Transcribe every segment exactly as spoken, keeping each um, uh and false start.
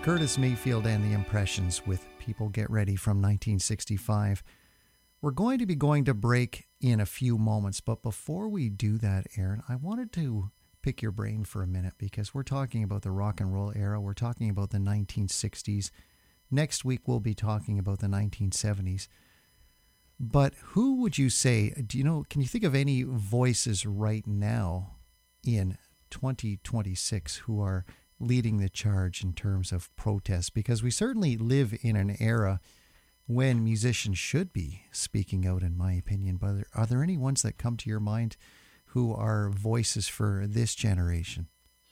Curtis Mayfield and the Impressions with People Get Ready from nineteen sixty-five. We're going to be going to break in a few moments, but before we do that, Aaron, I wanted to pick your brain for a minute because we're talking about the rock and roll era. We're talking about the nineteen sixties. Next week, we'll be talking about the nineteen seventies. But who would you say, do you know, can you think of any voices right now in twenty twenty-six who are leading the charge in terms of protest? Because we certainly live in an era when musicians should be speaking out, in my opinion. But are there any ones that come to your mind who are voices for this generation?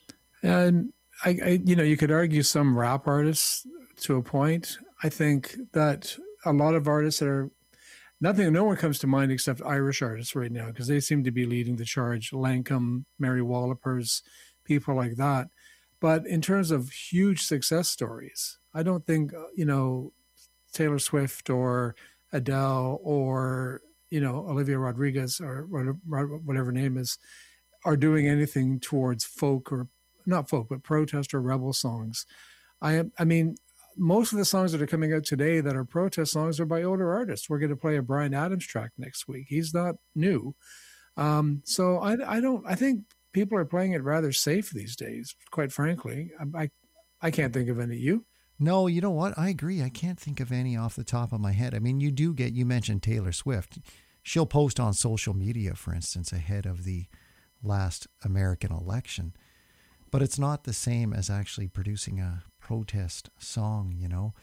And I, I, you know, you could argue some rap artists to a point. I think that a lot of artists that are nothing, no one comes to mind except Irish artists right now because they seem to be leading the charge. Lankum, Mary Wallopers, people like that. But in terms of huge success stories, I don't think, you know, Taylor Swift or Adele or, you know, Olivia Rodriguez or whatever her name is, are doing anything towards folk or, not folk, but protest or rebel songs. I I mean, most of the songs that are coming out today that are protest songs are by older artists. We're going to play a Bryan Adams track next week. He's not new. Um, so I, I don't, I think people are playing it rather safe these days, quite frankly. I, I, I can't think of any. You? No, you know what? I agree. I can't think of any off the top of my head. I mean, you do get, you mentioned Taylor Swift. She'll post on social media, for instance, ahead of the last American election. But it's not the same as actually producing a protest song, you know.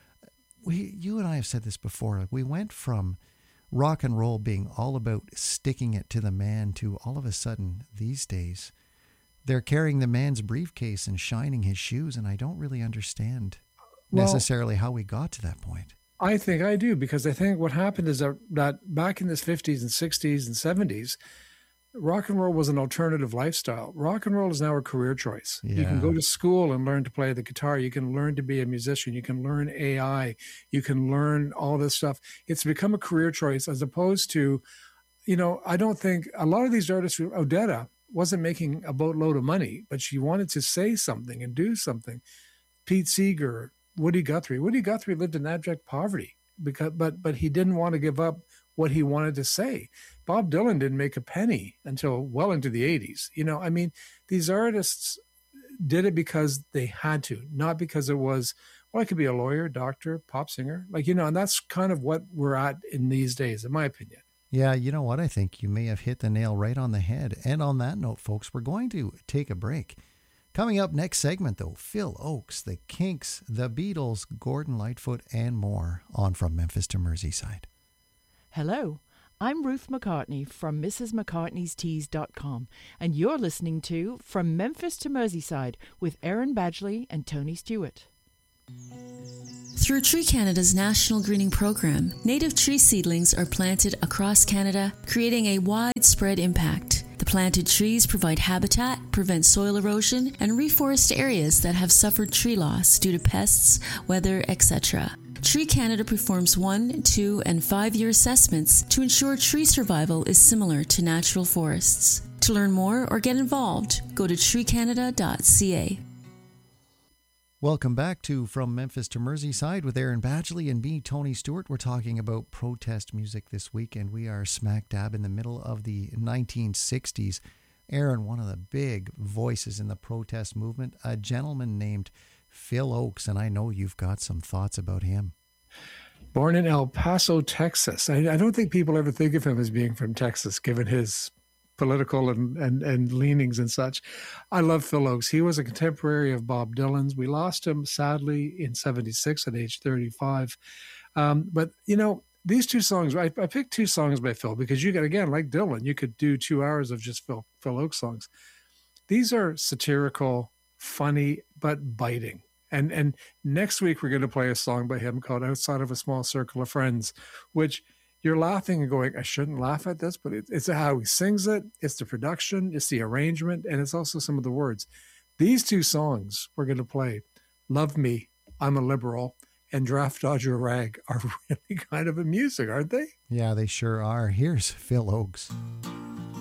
We, you and I have said this before. Like we went from rock and roll being all about sticking it to the man to all of a sudden these days they're carrying the man's briefcase and shining his shoes, and I don't really understand necessarily well, how we got to that point. I think I do, because I think what happened is that, that back in the fifties and sixties and seventies, rock and roll was an alternative lifestyle. Rock and roll is now a career choice. Yeah. You can go to school and learn to play the guitar. You can learn to be a musician. You can learn A I. You can learn all this stuff. It's become a career choice as opposed to, you know, I don't think a lot of these artists, Odetta wasn't making a boatload of money, but she wanted to say something and do something. Pete Seeger, Woody Guthrie. Woody Guthrie lived in abject poverty, because, but but he didn't want to give up what he wanted to say. Bob Dylan didn't make a penny until well into the eighties. You know, I mean, these artists did it because they had to, not because it was, well, I could be a lawyer, doctor, pop singer. Like, you know, and that's kind of what we're at in these days, in my opinion. Yeah, you know what? I think you may have hit the nail right on the head. And on that note, folks, we're going to take a break. Coming up next segment, though, Phil Ochs, The Kinks, The Beatles, Gordon Lightfoot, and more on From Memphis to Merseyside. Hello, I'm Ruth McCartney from Missus McCartney's Teas dot com, and you're listening to From Memphis to Merseyside with Aaron Badgley and Tony Stewart. Through Tree Canada's National Greening Program, native tree seedlings are planted across Canada, creating a widespread impact. The planted trees provide habitat, prevent soil erosion, and reforest areas that have suffered tree loss due to pests, weather, et cetera. Tree Canada performs one, two, and five-year assessments to ensure tree survival is similar to natural forests. To learn more or get involved, go to tree canada dot c a. Welcome back to From Memphis to Merseyside with Aaron Badgley and me, Tony Stewart. We're talking about protest music this week, and we are smack dab in the middle of the nineteen sixties. Aaron, one of the big voices in the protest movement, a gentleman named Phil Ochs, and I know you've got some thoughts about him. Born in El Paso, Texas. I, I don't think people ever think of him as being from Texas, given his political and, and, and leanings and such. I love Phil Ochs. He was a contemporary of Bob Dylan's. We lost him, sadly, in seventy-six at age thirty-five. Um, but, you know, these two songs, I, I picked two songs by Phil because you could, again, like Dylan, you could do two hours of just Phil, Phil Ochs songs. These are satirical, funny, but biting. And and next week, we're going to play a song by him called Outside of a Small Circle of Friends, which you're laughing and going, I shouldn't laugh at this, but it, it's how he sings it. It's the production, it's the arrangement, and it's also some of the words. These two songs we're going to play, Love Me, I'm a Liberal, and Draft Dodger Rag, are really kind of amusing, aren't they? Yeah, they sure are. Here's Phil Ochs.